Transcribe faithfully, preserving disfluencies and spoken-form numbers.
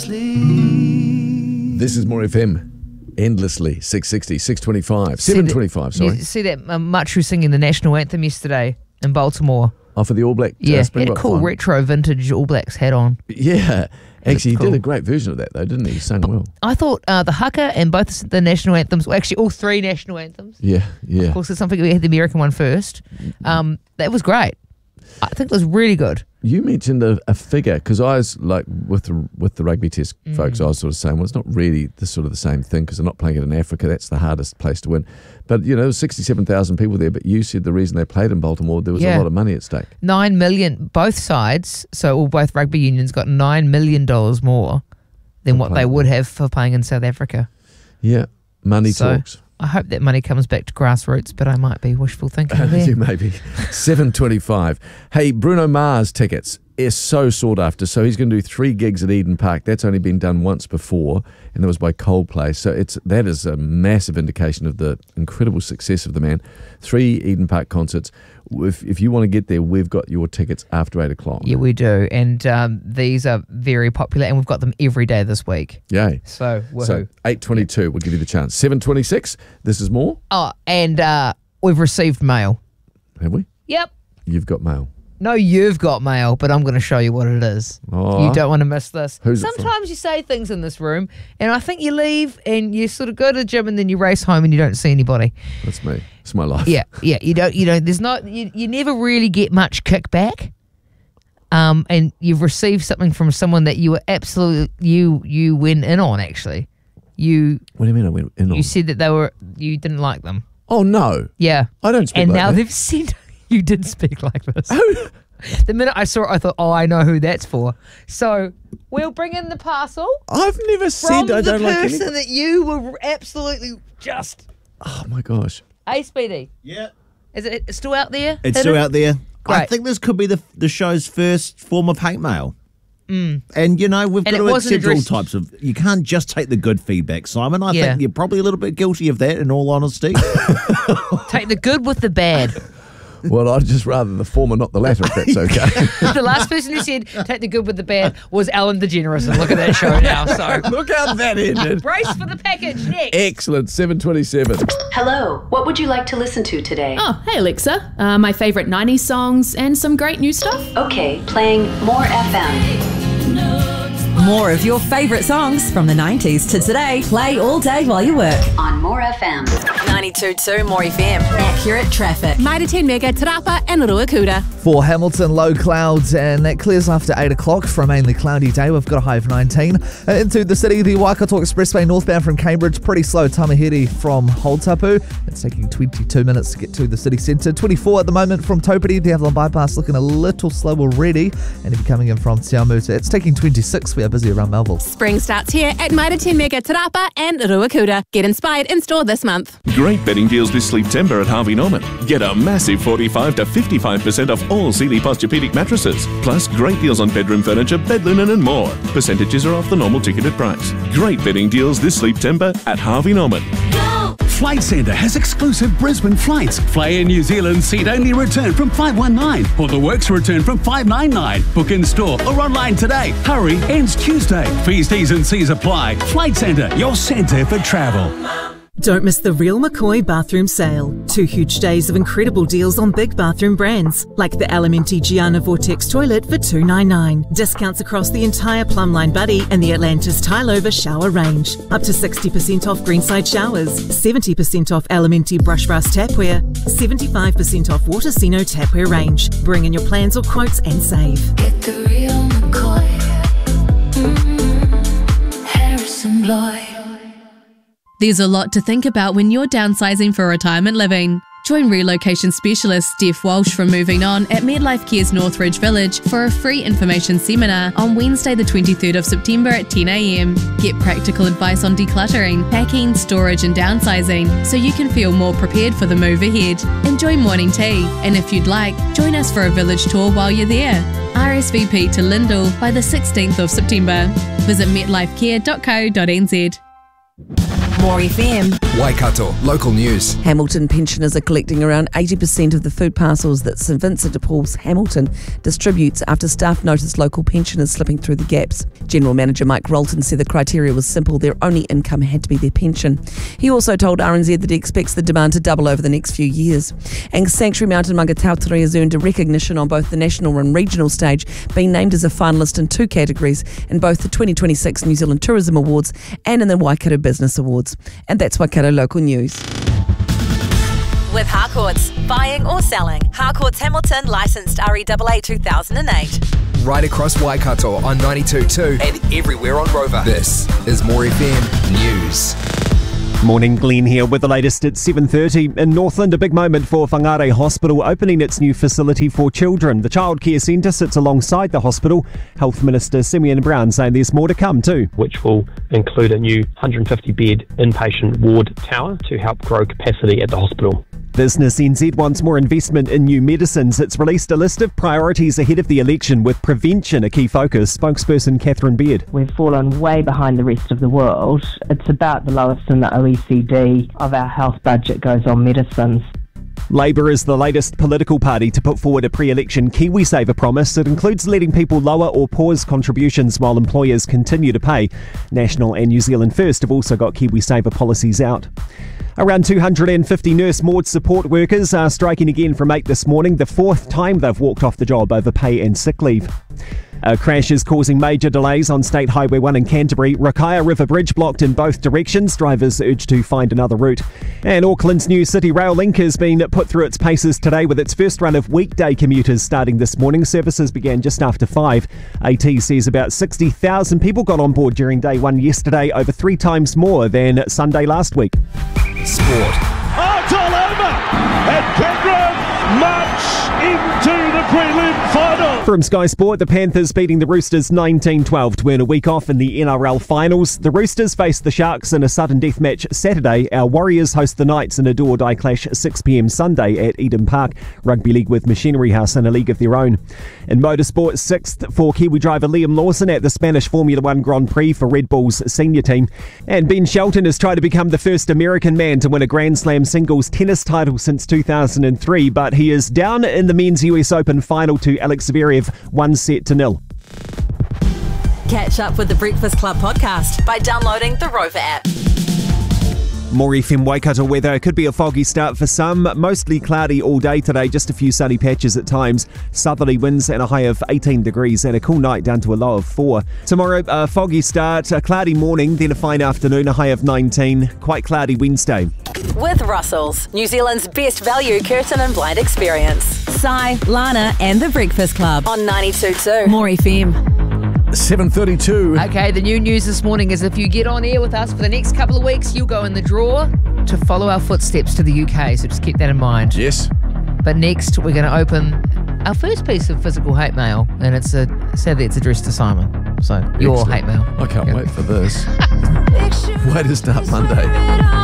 This is More F M. Endlessly. six sixty, six twenty-five, seven twenty-five, sorry. You see that um, Matru singing the national anthem yesterday in Baltimore? Oh, for the All Black uh, Yeah, he had a Springbok cool final. retro vintage All Blacks hat on. Yeah. Actually, he cool. did a great version of that, though, didn't he? He sang well. I thought uh, the haka and both the national anthems, well, actually all three national anthems. Yeah, yeah. Of course, it's something we had the American one first. Um, that was great. I think it was really good. You mentioned a, a figure, because I was like, with the, with the rugby test Mm. folks, I was sort of saying, well, it's not really the sort of the same thing, because they're not playing it in Africa. That's the hardest place to win. But, you know, there was sixty-seven thousand people there, but you said the reason they played in Baltimore, there was Yeah. a lot of money at stake. Nine million, both sides, so all both rugby unions got nine million dollars more than For what they playing. would have for playing in South Africa. Yeah, money So, talks. I hope that money comes back to grassroots, but I might be wishful thinking there. Yeah, maybe. seven twenty-five. Hey, Bruno Mars tickets is so sought after. So he's going to do three gigs at Eden Park. That's only been done once before, and that was by Coldplay. So it's that is a massive indication of the incredible success of the man. Three Eden Park concerts. If, if you want to get there, we've got your tickets after eight o'clock. Yeah, we do. And um, these are very popular, and we've got them every day this week. Yay. So, woohoo. So eight twenty-two, we'll give you the chance. seven twenty-six, this is more. Oh, and uh, we've received mail. Have we? Yep. You've got mail. No, you've got mail, but I'm going to show you what it is. Oh. You don't want to miss this. Who's it from? Sometimes you say things in this room, and I think you leave and you sort of go to the gym and then you race home and you don't see anybody. That's me. It's my life. Yeah, yeah. You don't. You know. There's not. You, you never really get much kickback. Um, and you've received something from someone that you were absolutely you you went in on. Actually, you What do you mean I went in on? you said that they were you didn't like them. Oh, no. Yeah. I don't speak And like now that. they've said you did speak like this. The minute I saw it, I thought, oh, I know who that's for. So we'll bring in the parcel I've never from said I the don't like person any. that you were absolutely just. Oh, my gosh. Hey, Speedy, Yeah. is it still out there? It's Hidden? still out there. I Great. think this could be the the show's first form of hate mail. Mm. And, you know, we've And got it to wasn't accept all addressed- types of... You can't just take the good feedback, Simon. I Yeah. think you're probably a little bit guilty of that, in all honesty. Take the good with the bad. Well, I'd just rather the former, not the latter, if that's okay. The last person who said take the good with the bad was Ellen DeGeneres, and look at that show now. So Look how that ended. brace for the package next. Excellent. seven twenty-seven. Hello, what would you like to listen to today? Oh, hey Alexa. Uh, my favourite nineties songs and some great new stuff. Okay, playing More F M. More of your favourite songs from the nineties to today. Play all day while you work. On More F M. ninety-two point two More F M. Accurate traffic. Maita ten Mega, Te Rapa and Ruakura. For Hamilton, low clouds, and that clears after eight o'clock for a mainly cloudy day. We've got a high of nineteen. Uh, into the city, the Waikato Expressway northbound from Cambridge, pretty slow. Tamahiri from Holtapu. It's taking twenty-two minutes to get to the city centre. twenty-four at the moment from Topiti. The Avalon Bypass looking a little slow already. And if you're coming in from Te Awamutu, it's taking twenty-six. We are busy around Melville. Spring starts here at Maita ten Mega, Te Rapa and Ruakura. Get inspired in store this month. Great bedding deals this September at Harvey Norman. Get a massive forty-five to fifty-five percent off all Sealy Posturepedic mattresses. Plus great deals on bedroom furniture, bed linen and more. Percentages are off the normal ticketed price. Great bedding deals this September at Harvey Norman. Flight Centre has exclusive Brisbane flights. Fly Air New Zealand seat only return from five one nine or the Works return from five nine nine. Book in store or online today. Hurry, ends Tuesday. Fees, T's and C's apply. Flight Centre, your centre for travel. Don't miss the Real McCoy bathroom sale. Two huge days of incredible deals on big bathroom brands, like the Elementi Gianna Vortex toilet for two ninety-nine. Discounts across the entire Plumline Buddy and the Atlantis Tile Over shower range. Up to sixty percent off Greenside showers, seventy percent off Elementi Brush Brass tapware, seventy-five percent off Watersino tapware range. Bring in your plans or quotes and save. Get the Real McCoy. Mm-hmm. Harrison Lloyd. There's a lot to think about when you're downsizing for retirement living. Join relocation specialist Steph Walsh from Moving On at Medlife Care's Northridge Village for a free information seminar on Wednesday the twenty-third of September at ten a m. Get practical advice on decluttering, packing, storage and downsizing so you can feel more prepared for the move ahead. Enjoy morning tea, and if you'd like, join us for a village tour while you're there. R S V P to Lyndall by the sixteenth of September. Visit metlifecare dot co dot n z. More F M. Waikato, local news. Hamilton pensioners are collecting around eighty percent of the food parcels that St Vincent de Paul's Hamilton distributes after staff noticed local pensioners slipping through the gaps. General Manager Mike Rolton said the criteria was simple. Their only income had to be their pension. He also told R N Z that he expects the demand to double over the next few years. And Sanctuary Mountain Mangatautari has earned a recognition on both the national and regional stage, being named as a finalist in two categories in both the twenty twenty-six New Zealand Tourism Awards and in the Waikato Business Awards. And that's Waikato Local News. With Harcourts. Buying or selling. Harcourts Hamilton, licensed R E A A two thousand eight. Right across Waikato on ninety-two point two and everywhere on Rover. This is More F M News. Morning, Glenn here with the latest at seven thirty. In Northland, a big moment for Whangarei Hospital opening its new facility for children. The childcare centre sits alongside the hospital. Health Minister Simeon Brown saying there's more to come too. Which will include a new one hundred fifty bed inpatient ward tower to help grow capacity at the hospital. Business N Z wants more investment in new medicines. It's released a list of priorities ahead of the election with prevention a key focus. Spokesperson Catherine Beard. We've fallen way behind the rest of the world. It's about the lowest in the O E C D of our health budget goes on medicines. Labour is the latest political party to put forward a pre-election KiwiSaver promise. It includes letting people lower or pause contributions while employers continue to pay. National and New Zealand First have also got KiwiSaver policies out. Around two hundred fifty nurse ward support workers are striking again from eight this morning, the fourth time they've walked off the job over pay and sick leave. A crash is causing major delays on State Highway one in Canterbury. Rakaia River Bridge blocked in both directions. Drivers urged to find another route. And Auckland's new City Rail Link has been put through its paces today with its first run of weekday commuters starting this morning. Services began just after five. AT says about sixty thousand people got on board during day one yesterday, over three times more than Sunday last week. Sport. Oh, it's all over! And Penrith march into the prelim final! From Sky Sport, the Panthers beating the Roosters nineteen twelve to earn a week off in the N R L finals. The Roosters face the Sharks in a sudden death match Saturday. Our Warriors host the Knights in a do-or-die clash six p m Sunday at Eden Park. Rugby League with Machinery House in a league of their own. In motorsport, sixth for Kiwi driver Liam Lawson at the Spanish Formula One Grand Prix for Red Bull's senior team. And Ben Shelton has tried to become the first American man to win a Grand Slam singles tennis title since two thousand three, but he is down in the men's U S Open final to Alex Zverev, one set to nil. Catch up with the Breakfast Club podcast by downloading the Rover app. More F M Waikato weather. It could be a foggy start for some. Mostly cloudy all day today, just a few sunny patches at times. Southerly winds and a high of eighteen degrees and a cool night down to a low of four. Tomorrow, a foggy start, a cloudy morning, then a fine afternoon, a high of nineteen. Quite cloudy Wednesday. With Russell's, New Zealand's best value curtain and blind experience. Sai, Lana and the Breakfast Club on ninety-two point two. More F M. seven thirty-two. Okay, the new news this morning is if you get on air with us for the next couple of weeks, you'll go in the draw to follow our footsteps to the U K, so just keep that in mind. Yes. But next, we're going to open our first piece of physical hate mail, and it's a sadly it's addressed to Simon. So, your Excellent. hate mail. I can't Yeah. wait for this. Way to start Monday.